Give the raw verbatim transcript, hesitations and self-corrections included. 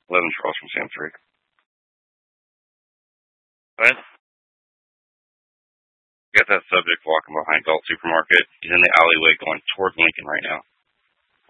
eleven Charles from Sam three. What? Got that subject walking behind Galt Supermarket. He's in the alleyway going toward Lincoln right now.